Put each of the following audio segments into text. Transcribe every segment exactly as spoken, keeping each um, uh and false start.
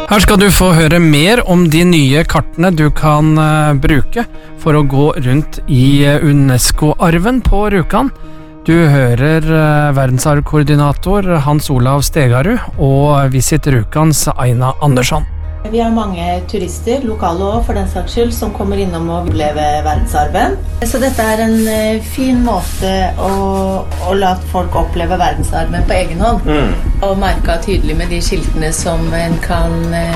Her skal du få høre mer om de nye kartene du kan uh, bruke for å gå rundt i UNESCO-arven på Rjukan. Du hører uh, verdensarvkoordinator Hans Olav Stegarud og Visit Rjukans Aina Andersson. Vi har mange turister, lokale også for den saks skyld, som kommer innom og oppleve verdensarven. Så dette er en uh, fin måte å, å la folk oppleve verdensarven på egen hånd. Mm. Og merke tydelig med de skiltene som en kan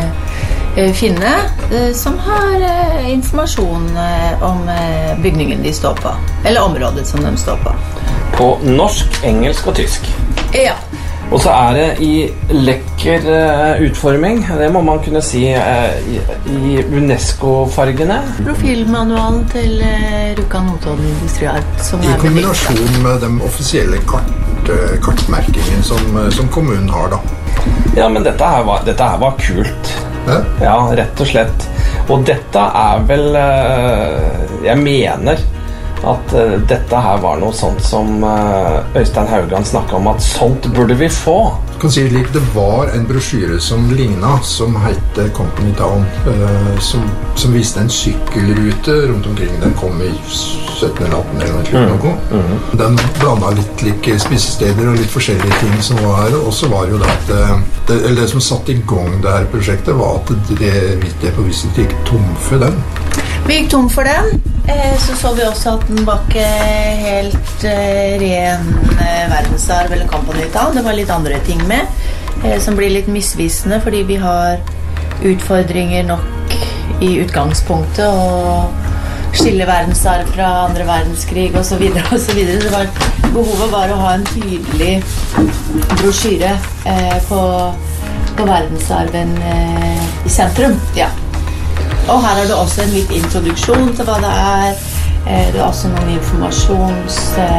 uh, finne, uh, som har uh, informasjon uh, om uh, bygningen de står på, eller området som de står på. På norsk, engelsk og tysk. Ja. Og så er det i lekker uh, utforming, det må man kunne si, uh, i, i UNESCO-fargene. Profilmanualen til uh, Rjukan Notodden Industriarv. I kombinasjon med den offisielle kart, uh, kartmerkingen som, uh, som kommunen har da. Ja, men dette her var, dette her var kult. Ja? Ja, rett og slett. Og dette er vel, uh, jeg mener at uh, dette her var noe sånt som uh, Øystein Haugan snakket om, at sånt burde vi få. Jeg kan si det, det var en brosjyre som lignet, som heter Company Town, uh, som, som viste en sykkelrute rundt omkring. Den kom i sytten eller atten eller noe. Mm. Mm. Den blandet litt like spisesteder og litt forskjellige ting som var her, og så var jo det at det, eller det som satt i gang det her prosjektet var at det, det på Visit gikk tom for den. Vi gikk tom for den, så så vi også at den var ikke helt ren verdensarv eller Company Town. Det var litt andre ting med, som blir litt misvisende, fordi vi har utfordringer nok i utgangspunktet, og skille verdensarv fra andre verdenskrig og så videre og så videre. Det var, behovet var å ha en tydelig brosjyre på, på verdensarven i sentrum, ja. Og her er det også en litt introduksjon til hva det er. Det er også noen informasjons